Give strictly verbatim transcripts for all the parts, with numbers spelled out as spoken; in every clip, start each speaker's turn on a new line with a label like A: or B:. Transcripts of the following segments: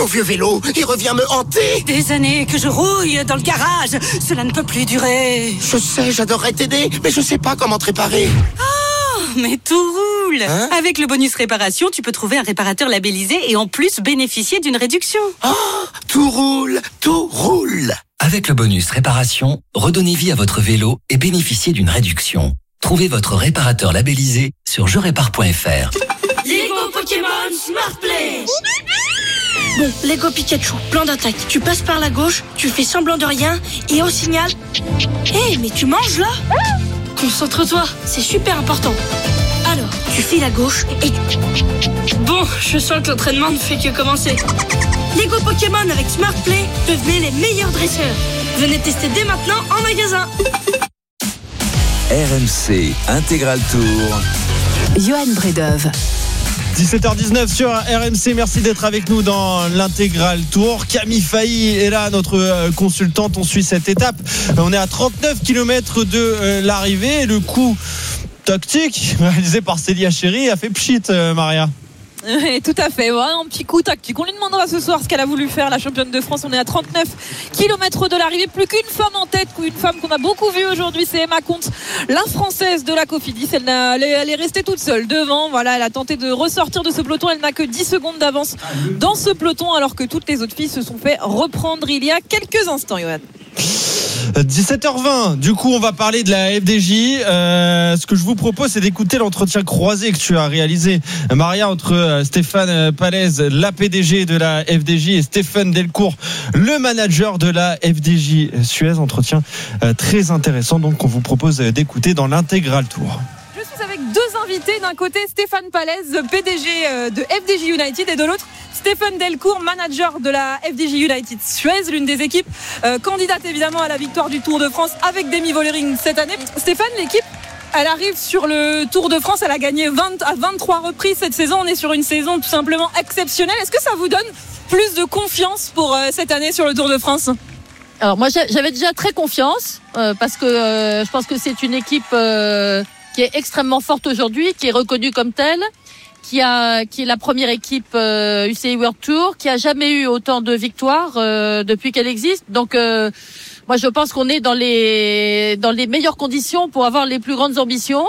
A: Mon vieux vélo, il revient me hanter.
B: Des années que je rouille dans le garage. Cela ne peut plus durer.
A: Je sais, j'adorerais t'aider, mais je sais pas comment te réparer.
B: Oh, mais tout roule. Hein? Avec le bonus réparation, tu peux trouver un réparateur labellisé et en plus bénéficier d'une réduction.
A: Oh, tout roule, tout roule.
C: Avec le bonus réparation, redonnez vie à votre vélo et bénéficiez d'une réduction. Trouvez votre réparateur labellisé sur je répare point f r.
D: Lego Pokémon Smart Play. Bon, Lego Pikachu, plan d'attaque. Tu passes par la gauche, tu fais semblant de rien et au signal... Hé, hey, mais tu manges là? Concentre-toi, c'est super important. Alors, tu files à gauche et... Bon, je sens que l'entraînement ne fait que commencer. Lego Pokémon avec Smart Play, devenez les meilleurs dresseurs. Venez tester dès maintenant en magasin.
E: R M C Intégral Tour.
F: Johan Bredov.
G: dix-sept heures dix-neuf sur R M C, merci d'être avec nous dans l'intégral tour. Camille Failly est là, notre consultante, on suit cette étape. On est à trente-neuf kilomètres de l'arrivée. Le coup tactique réalisé par Célia Chéry a fait pchit, Maria.
H: Oui, tout à fait, ouais, un petit coup tactique. On lui demandera ce soir ce qu'elle a voulu faire, la championne de France. On est à trente-neuf kilomètres de l'arrivée, plus qu'une femme en tête, une femme qu'on a beaucoup vue aujourd'hui, c'est Emma Comte, la française de la Cofidis. Elle, n'a, elle est restée toute seule devant, voilà, elle a tenté de ressortir de ce peloton, elle n'a que dix secondes d'avance dans ce peloton, alors que toutes les autres filles se sont fait reprendre il y a quelques instants, Johan.
G: dix-sept heures vingt, du coup on va parler de la F D J. Euh, ce que je vous propose, c'est d'écouter l'entretien croisé que tu as réalisé, Maria, entre Stéphane Pallez, la P D G de la F D J, et Stéphane Delcourt, le manager de la F D J Suez. Entretien euh, très intéressant, donc qu'on vous propose d'écouter dans l'intégral tour.
H: Je suis avec deux invités, d'un côté Stéphane Pallez, P D G de F D J United, et de l'autre Stéphane Delcourt, manager de la F D J United Suez, l'une des équipes euh, candidates évidemment à la victoire du Tour de France avec Demi Vollering cette année. Stéphane, l'équipe, elle arrive sur le Tour de France, elle a gagné vingt à vingt-trois reprises cette saison. On est sur une saison tout simplement exceptionnelle. Est-ce que ça vous donne plus de confiance pour euh, cette année sur le Tour de France ?
I: Alors moi j'avais déjà très confiance euh, parce que euh, je pense que c'est une équipe euh, qui est extrêmement forte aujourd'hui, qui est reconnue comme telle, qui a qui est la première équipe euh, U C I World Tour, qui a jamais eu autant de victoires euh, depuis qu'elle existe. Donc euh, moi je pense qu'on est dans les dans les meilleures conditions pour avoir les plus grandes ambitions.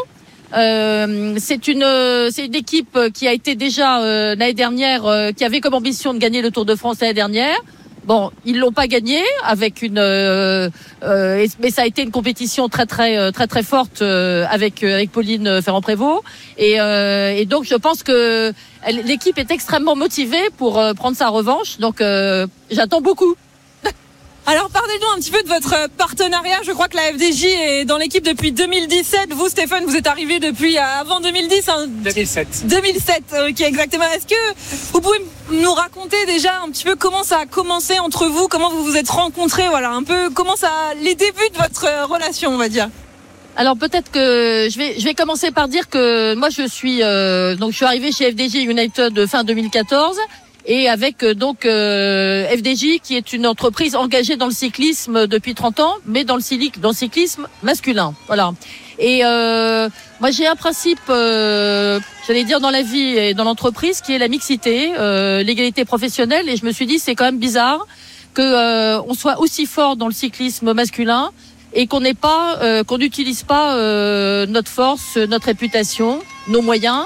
I: Euh, c'est une c'est une équipe qui a été déjà euh, l'année dernière euh, qui avait comme ambition de gagner le Tour de France l'année dernière. Bon, ils l'ont pas gagné avec une, euh, euh, mais ça a été une compétition très très très très forte euh, avec avec Pauline Ferrand-Prévot et, euh, et donc je pense que elle, l'équipe est extrêmement motivée pour euh, prendre sa revanche. Donc euh, j'attends beaucoup.
H: Alors parlez-nous un petit peu de votre partenariat. Je crois que la F D J est dans l'équipe depuis deux mille dix-sept. Vous, Stéphane, vous êtes arrivé depuis avant deux mille dix, hein.
J: deux mille sept.
H: deux mille sept, ok, exactement. Est-ce que vous pouvez nous raconter déjà un petit peu comment ça a commencé entre vous, comment vous vous êtes rencontrés, voilà, un peu comment ça, les débuts de votre relation, on va dire.
I: Alors peut-être que je vais je vais commencer par dire que moi je suis euh, donc je suis arrivée chez F D J United fin deux mille quatorze. Et avec donc euh, F D J qui est une entreprise engagée dans le cyclisme depuis trente ans, mais dans le cyclisme, dans le cyclisme masculin. Voilà. Et euh, moi j'ai un principe, euh, j'allais dire dans la vie et dans l'entreprise, qui est la mixité, euh, l'égalité professionnelle. Et je me suis dit c'est quand même bizarre que euh, on soit aussi fort dans le cyclisme masculin et qu'on n'ait pas, euh, qu'on n'utilise pas euh, notre force, notre réputation, nos moyens.